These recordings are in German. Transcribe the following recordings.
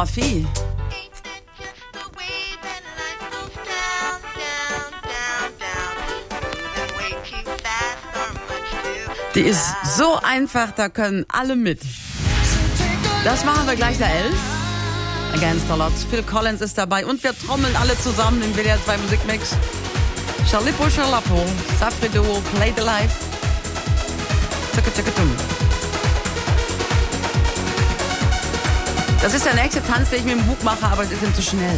Choreografie. Die ist so einfach, da können alle mit. Das machen wir gleich der 11. Against the Odds. Phil Collins ist dabei und wir trommeln alle zusammen im WDR 2 Musikmix. Charlippo, Charlappo, Safri Duo, Play the Life. Das ist der nächste Tanz, den ich mit dem Bug mache, aber es ist ihm zu schnell.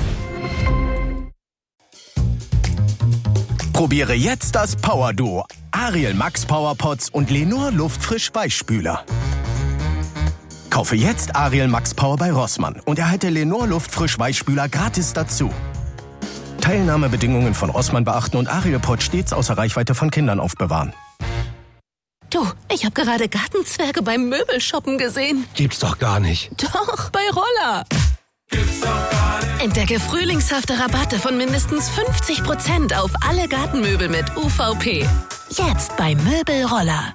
Probiere jetzt das Power-Duo. Ariel Max Powerpots und Lenor Luftfrisch Weichspüler. Kaufe jetzt Ariel Max Power bei Rossmann und erhalte Lenor Luftfrisch Weichspüler gratis dazu. Teilnahmebedingungen von Rossmann beachten und Ariel Pot stets außer Reichweite von Kindern aufbewahren. Du, ich habe gerade Gartenzwerge beim Möbelshoppen gesehen. Gibt's doch gar nicht. Doch, bei Roller. Gibt's doch gar nicht. Entdecke frühlingshafte Rabatte von mindestens 50% auf alle Gartenmöbel mit UVP. Jetzt bei Möbelroller.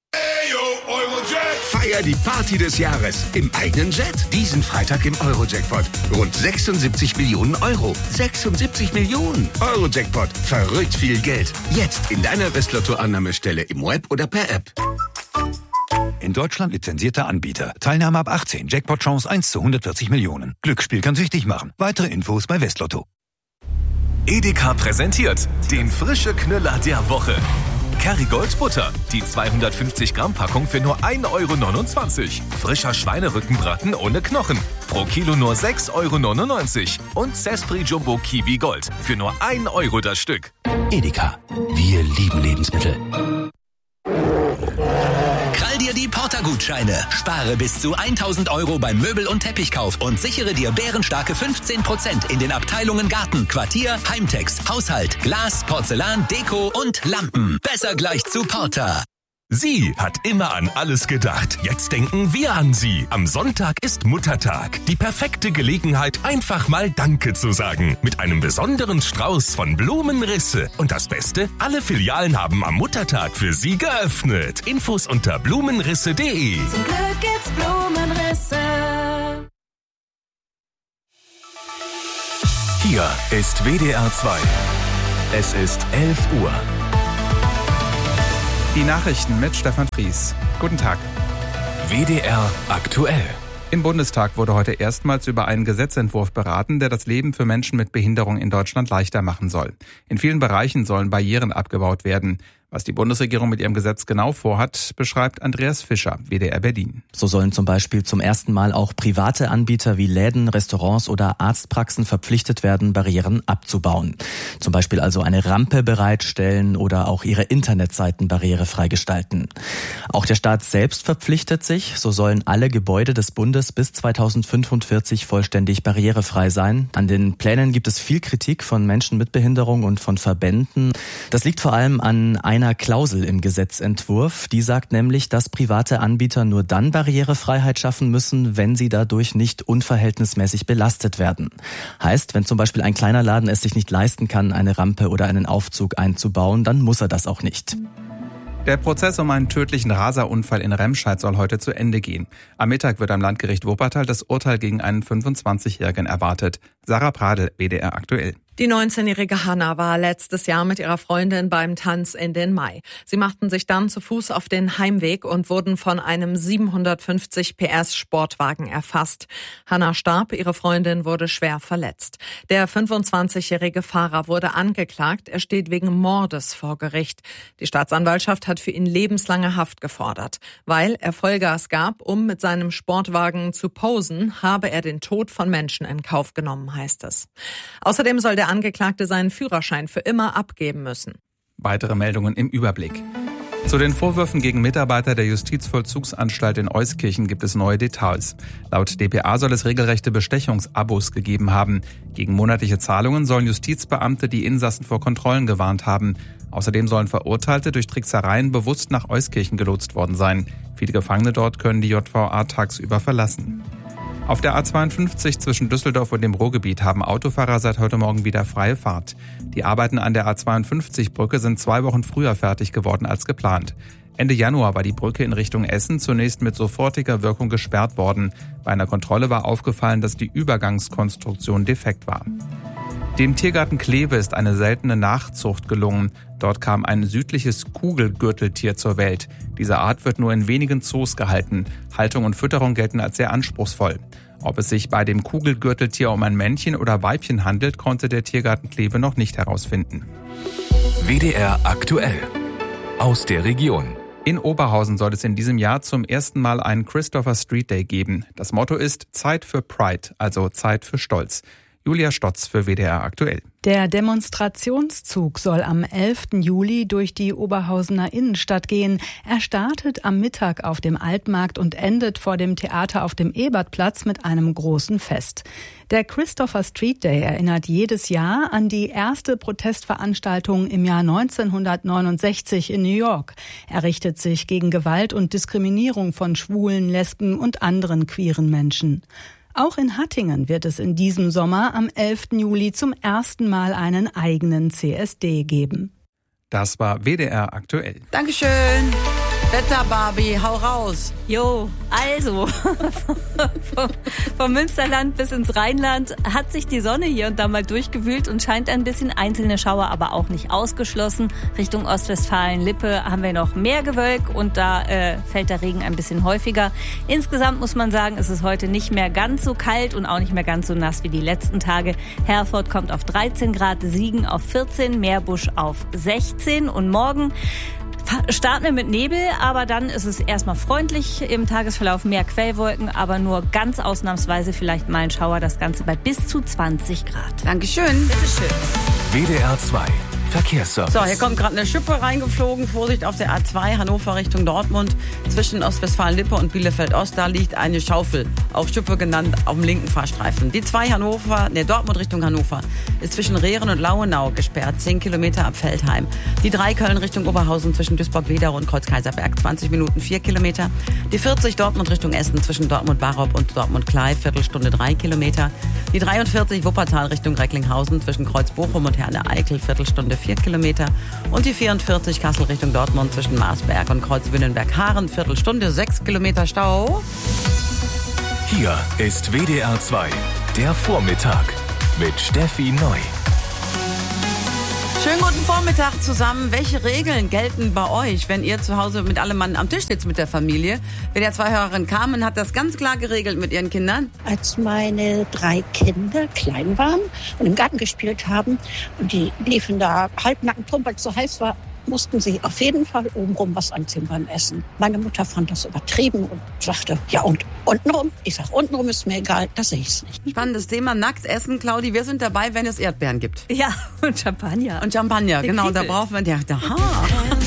Feier die Party des Jahres im eigenen Jet. Diesen Freitag im Euro-Jackpot. Rund 76 Millionen Euro. 76 Millionen. Euro-Jackpot. Verrückt viel Geld. Jetzt in deiner Westlotto-Annahmestelle im Web oder per App. In Deutschland lizenzierter Anbieter. Teilnahme ab 18. Jackpot-Chance 1 zu 140 Millionen. Glücksspiel kann süchtig machen. Weitere Infos bei Westlotto. Edeka präsentiert den frische Knüller der Woche. Kerrygold Butter, die 250 Gramm Packung für nur 1,29 €. Frischer Schweinerückenbraten ohne Knochen, pro Kilo nur 6,99 € und Cespri Jumbo Kiwi Gold für nur 1 € das Stück. Edeka, wir lieben Lebensmittel. Krall dir die Porter-Gutscheine. Spare bis zu 1.000 € beim Möbel- und Teppichkauf und sichere dir bärenstarke 15% in den Abteilungen Garten, Quartier, Heimtex, Haushalt, Glas, Porzellan, Deko und Lampen. Besser gleich zu Porter. Sie hat immer an alles gedacht. Jetzt denken wir an sie. Am Sonntag ist Muttertag. Die perfekte Gelegenheit, einfach mal Danke zu sagen. Mit einem besonderen Strauß von Blumenrisse. Und das Beste, alle Filialen haben am Muttertag für Sie geöffnet. Infos unter blumenrisse.de. Zum Glück gibt's Blumenrisse. Hier ist WDR 2. Es ist 11 Uhr. Die Nachrichten mit Stefan Fries. Guten Tag. WDR aktuell. Im Bundestag wurde heute erstmals über einen Gesetzentwurf beraten, der das Leben für Menschen mit Behinderung in Deutschland leichter machen soll. In vielen Bereichen sollen Barrieren abgebaut werden. Was die Bundesregierung mit ihrem Gesetz genau vorhat, beschreibt Andreas Fischer, WDR Berlin. So sollen zum Beispiel zum ersten Mal auch private Anbieter wie Läden, Restaurants oder Arztpraxen verpflichtet werden, Barrieren abzubauen. Zum Beispiel also eine Rampe bereitstellen oder auch ihre Internetseiten barrierefrei gestalten. Auch der Staat selbst verpflichtet sich, so sollen alle Gebäude des Bundes bis 2045 vollständig barrierefrei sein. An den Plänen gibt es viel Kritik von Menschen mit Behinderung und von Verbänden. Das liegt vor allem an einer Klausel im Gesetzentwurf, die sagt nämlich, dass private Anbieter nur dann Barrierefreiheit schaffen müssen, wenn sie dadurch nicht unverhältnismäßig belastet werden. Heißt, wenn zum Beispiel ein kleiner Laden es sich nicht leisten kann, eine Rampe oder einen Aufzug einzubauen, dann muss er das auch nicht. Der Prozess um einen tödlichen Raserunfall in Remscheid soll heute zu Ende gehen. Am Mittag wird am Landgericht Wuppertal das Urteil gegen einen 25-Jährigen erwartet. Sarah Pradel, WDR aktuell. Die 19-jährige Hanna war letztes Jahr mit ihrer Freundin beim Tanz in den Mai. Sie machten sich dann zu Fuß auf den Heimweg und wurden von einem 750 PS Sportwagen erfasst. Hanna starb, ihre Freundin wurde schwer verletzt. Der 25-jährige Fahrer wurde angeklagt, er steht wegen Mordes vor Gericht. Die Staatsanwaltschaft hat für ihn lebenslange Haft gefordert. Weil er Vollgas gab, um mit seinem Sportwagen zu posen, habe er den Tod von Menschen in Kauf genommen, heißt es. Außerdem soll der Angeklagte seinen Führerschein für immer abgeben müssen. Weitere Meldungen im Überblick. Zu den Vorwürfen gegen Mitarbeiter der Justizvollzugsanstalt in Euskirchen gibt es neue Details. Laut dpa soll es regelrechte Bestechungsabos gegeben haben. Gegen monatliche Zahlungen sollen Justizbeamte die Insassen vor Kontrollen gewarnt haben. Außerdem sollen Verurteilte durch Tricksereien bewusst nach Euskirchen gelotst worden sein. Viele Gefangene dort können die JVA tagsüber verlassen. Auf der A52 zwischen Düsseldorf und dem Ruhrgebiet haben Autofahrer seit heute Morgen wieder freie Fahrt. Die Arbeiten an der A52-Brücke sind 2 Wochen früher fertig geworden als geplant. Ende Januar war die Brücke in Richtung Essen zunächst mit sofortiger Wirkung gesperrt worden. Bei einer Kontrolle war aufgefallen, dass die Übergangskonstruktion defekt war. Dem Tiergarten Kleve ist eine seltene Nachzucht gelungen. Dort kam ein südliches Kugelgürteltier zur Welt. Diese Art wird nur in wenigen Zoos gehalten. Haltung und Fütterung gelten als sehr anspruchsvoll. Ob es sich bei dem Kugelgürteltier um ein Männchen oder Weibchen handelt, konnte der Tiergarten Kleve noch nicht herausfinden. WDR aktuell. Aus der Region. In Oberhausen soll es in diesem Jahr zum ersten Mal einen Christopher Street Day geben. Das Motto ist Zeit für Pride, also Zeit für Stolz. Julia Stotz für WDR aktuell. Der Demonstrationszug soll am 11. Juli durch die Oberhausener Innenstadt gehen. Er startet am Mittag auf dem Altmarkt und endet vor dem Theater auf dem Ebertplatz mit einem großen Fest. Der Christopher Street Day erinnert jedes Jahr an die erste Protestveranstaltung im Jahr 1969 in New York. Er richtet sich gegen Gewalt und Diskriminierung von Schwulen, Lesben und anderen queeren Menschen. Auch in Hattingen wird es in diesem Sommer am 11. Juli zum ersten Mal einen eigenen CSD geben. Das war WDR aktuell. Dankeschön. Wetter, Barbie, hau raus. Jo, also vom Münsterland bis ins Rheinland hat sich die Sonne hier und da mal durchgewühlt und scheint ein bisschen, einzelne Schauer aber auch nicht ausgeschlossen. Richtung Ostwestfalen-Lippe haben wir noch mehr Gewölk und da fällt der Regen ein bisschen häufiger. Insgesamt muss man sagen, ist es heute nicht mehr ganz so kalt und auch nicht mehr ganz so nass wie die letzten Tage. Herford kommt auf 13 Grad, Siegen auf 14, Meerbusch auf 16 und morgen starten wir mit Nebel, aber dann ist es erstmal freundlich. Im Tagesverlauf mehr Quellwolken, aber nur ganz ausnahmsweise vielleicht mal ein Schauer. Das Ganze bei bis zu 20 Grad. Dankeschön. Bitteschön. WDR 2 Verkehrsservice. So, hier kommt gerade eine Schippe reingeflogen. Vorsicht auf der A2 Hannover Richtung Dortmund. Zwischen Ostwestfalen-Lippe und Bielefeld-Ost, da liegt eine Schaufel, auch Schippe genannt, auf dem linken Fahrstreifen. Die 2 Dortmund Richtung Hannover ist zwischen Rehren und Lauenau gesperrt, 10 Kilometer ab Feldheim. Die 3 Köln Richtung Oberhausen zwischen Duisburg-Wedau und Kreuz-Kaiserberg, 20 Minuten 4 Kilometer. Die 40 Dortmund Richtung Essen zwischen Dortmund-Barop und Dortmund-Klei, Viertelstunde 3 Kilometer. Die 43 Wuppertal Richtung Recklinghausen zwischen Kreuz-Bochum und Herne-Eickel, Viertelstunde 4 Kilometer. Und die 44 Kassel Richtung Dortmund zwischen Marsberg und Kreuz-Wünnenberg-Haaren, Viertelstunde 6 Kilometer Stau. Hier ist WDR 2, der Vormittag mit Steffi Neu. Schönen guten Vormittag zusammen. Welche Regeln gelten bei euch, wenn ihr zu Hause mit allem Mann am Tisch sitzt mit der Familie? WDR 2 Hörerin Carmen hat das ganz klar geregelt mit ihren Kindern. Als meine 3 Kinder klein waren und im Garten gespielt haben und die liefen da halbnackend rum, weil es so heiß war, mussten sie auf jeden Fall obenrum was anziehen beim Essen. Meine Mutter fand das übertrieben und sagte, ja und untenrum? Ich sag, untenrum ist mir egal, da sehe ich es nicht. Spannendes Thema, nackt essen, Claudi. Wir sind dabei, wenn es Erdbeeren gibt. Ja, und Champagner. Und Champagner, genau, da braucht man, aha.